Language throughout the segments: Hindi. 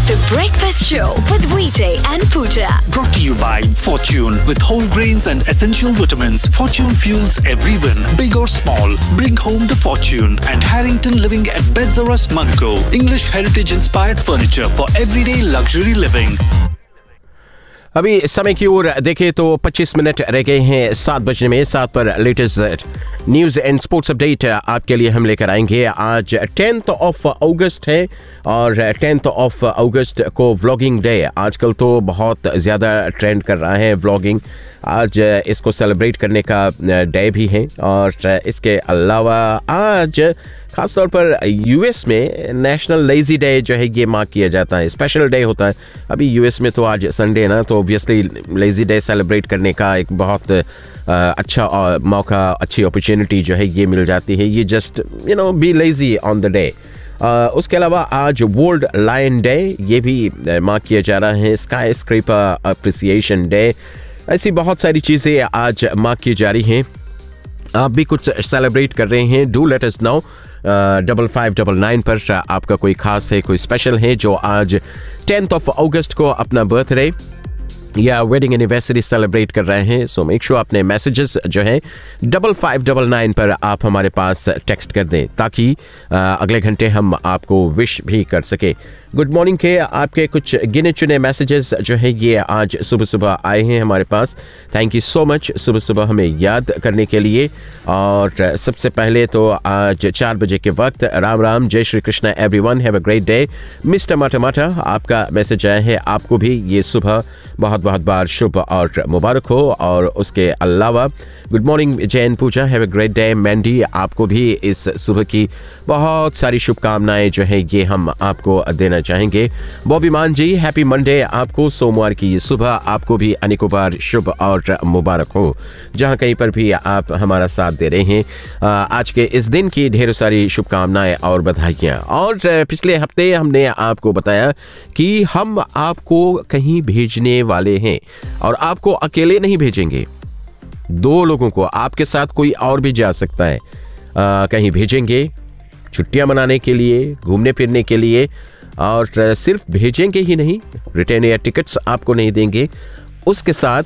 The Breakfast Show with VJ and Pooja. Brought to you by Fortune. With whole grains and essential vitamins, Fortune fuels every win, big or small. Bring home the Fortune. And Harrington Living at Beds or Us, Mango. English heritage-inspired furniture for everyday luxury living. अभी समय की ओर देखें तो 25 मिनट रह गए हैं 7 बजने में। 7 पर latest news and sports update आपके लिए हम लेकर आएंगे। आज 10th ऑफ अगस्त है और 10th ऑफ अगस्त को व्लॉगिंग डे। आजकल तो बहुत ज़्यादा ट्रेंड कर रहा है व्लॉगिंग। आज इसको सेलिब्रेट करने का डे भी है और इसके अलावा आज खास तौर पर यूएस में नेशनल लेजी डे जो है ये मार्क किया जाता है, स्पेशल डे होता है। अभी यूएस में तो आज संडे ना, तो ऑब्वियसली लेजी डे सेलिब्रेट करने का एक बहुत अच्छा मौका, अच्छी अपॉर्चुनिटी जो है ये मिल जाती है। ये just be lazy on the day. उसके अलावा आज वर्ल्ड लायन डे ये भी मार्क किया जा रहा है। स्काई स्क्रैपर अप्रिसिएशन डे, ऐसी बहुत सारी चीज़ें आज मार्क की जा रही हैं। आप भी कुछ सेलिब्रेट कर रहे हैं, डू लेट अस नो। 5599 पर आपका कोई खास है, कोई स्पेशल है जो आज 10th ऑफ अगस्त को अपना बर्थडे या वेडिंग एनिवर्सरी सेलिब्रेट कर रहे हैं। सो मेक श्योर अपने मैसेजेस जो है 5599 पर आप हमारे पास टेक्स्ट कर दें ताकि अगले घंटे हम आपको विश भी कर सके। गुड मॉर्निंग के आपके कुछ गिने चुने मैसेजेस जो है ये आज सुबह सुबह आए हैं हमारे पास। थैंक यू सो मच सुबह सुबह हमें याद करने के लिए। और सबसे पहले तो आज 4 बजे के वक्त राम राम, जय Shri Krishna everyone, have a great day. Mister माटा आपका मैसेज आया है, आपको भी ये सुबह बहुत बहुत बार शुभ और मुबारक हो। और उसके अलावा good morning Jain Puja, have a great day. Mandy आपको भी इस सुबह की बहुत सारी शुभकामनाएं जो है ये हम आपको देना चाहेंगे। बॉबी मान जी हैप्पी मंडे आपको, सोमवार की सुबह आपको भी अनेकों बार शुभ और मुबारक हो जहां कहीं पर भी आप हमारा साथ दे रहे हैं। आज के इस दिन की ढेरों सारी शुभकामनाएं और बधाइयां। और पिछले हफ्ते हमने आपको बताया कि हम आपको कहीं भेजने वाले हैं और आपको अकेले नहीं भेजेंगे, 2 लोगों को, आपके साथ कोई और भी जा सकता है। कहीं भेजेंगे छुट्टियां मनाने के लिए, घूमने फिरने के लिए। और सिर्फ भेजेंगे ही नहीं, रिटर्न एयर टिकट्स आपको नहीं देंगे, उसके साथ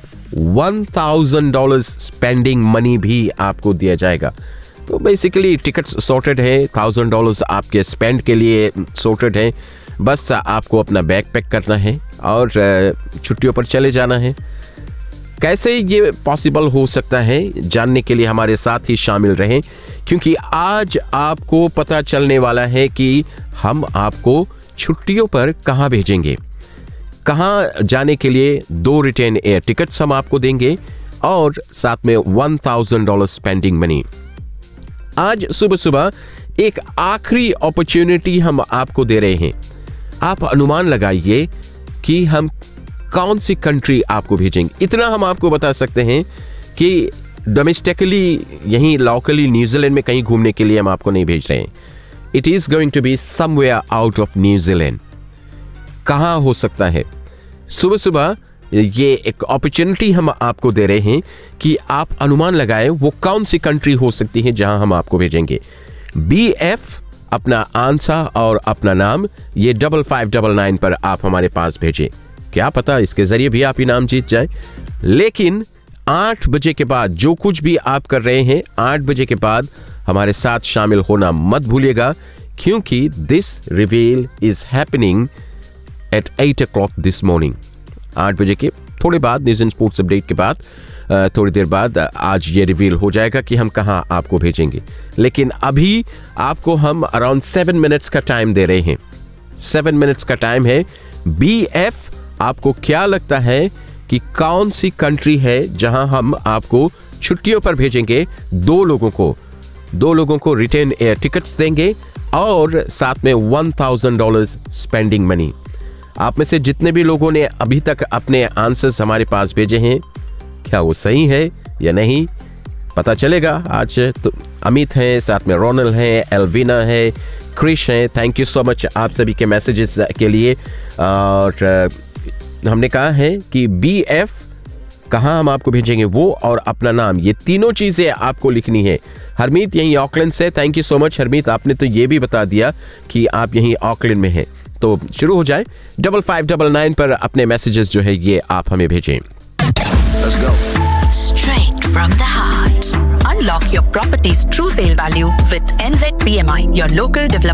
$1000 स्पेंडिंग मनी भी आपको दिया जाएगा। तो बेसिकली टिकट्स सॉर्टेड है, $1000 आपके स्पेंड के लिए सॉर्टेड है। बस आपको अपना बैग पैक करना है और छुट्टियों पर चले जाना है। कैसे ये पॉसिबल हो सकता है जानने के लिए हमारे साथ ही शामिल रहें, क्योंकि आज आपको पता चलने वाला है कि हम आपको छुट्टियों पर कहाँ भेजेंगे। कहाँ जाने के लिए 2 रिटर्न एयर टिकट्स हम आपको देंगे और साथ में $1000 स्पेंडिंग मनी। आज सुबह सुबह एक आखिरी अपॉर्चुनिटी हम आपको दे रहे हैं। आप अनुमान लगाइए कि हम कौन सी कंट्री आपको भेजेंगे। इतना हम आपको बता सकते हैं कि डोमेस्टिकली, यहीं लोकली न्यूजीलैंड में कहीं घूमने के लिए हम आपको नहीं भेज रहे हैं। It is going to be somewhere out of New Zealand. कहाँ हो सकता है? सुबह सुबह ये एक अपॉर्चुनिटी हम आपको दे रहे हैं कि आप अनुमान लगाएं वो कौन सी कंट्री हो सकती है जहां हम आपको भेजेंगे। BF अपना आंसर और अपना नाम ये 5599 पर आप हमारे पास भेजें। क्या पता इसके जरिए भी आप इनाम जीत जाए। लेकिन 8 बजे के बाद जो कुछ भी आप कर रहे हैं, 8 बजे के बाद हमारे साथ शामिल होना मत भूलिएगा, क्योंकि this reveal is happening at 8 o'clock this morning. 8 बजे के थोड़े बाद, न्यूज़ एंड स्पोर्ट्स अपडेट के बाद थोड़ी देर बाद आज ये रिवील हो जाएगा कि हम कहां आपको भेजेंगे। लेकिन अभी आपको हम अराउंड 7 मिनट्स का टाइम दे रहे हैं। 7 मिनट्स का टाइम है। BF आपको क्या लगता है कि कौन सी कंट्री है जहां हम आपको छुट्टियों पर भेजेंगे? 2 लोगों को रिटर्न एयर टिकट्स देंगे और साथ में $1000 स्पेंडिंग मनी। आप में से जितने भी लोगों ने अभी तक अपने आंसर्स हमारे पास भेजे हैं, क्या वो सही है या नहीं पता चलेगा आज। तो अमित है, साथ में रोनल है, एल्विना है, क्रिश है। थैंक यू सो मच आप सभी के मैसेजेस के लिए। और हमने कहा है कि BF कहाँ हम आपको भेजेंगे वो और अपना नाम, ये तीनों चीज़ें आपको लिखनी है। हरमीत यहीं ऑकलैंड से, thank you so much Harmeet, आपने तो ये भी बता दिया कि आप यहीं ऑकलैंड में हैं। तो शुरू हो जाए। 5599 पर अपने मैसेजेस जो है ये आप हमें भेजें। Let's go. Straight from the heart. Unlock your property's true sale value with NZPMI, your local developer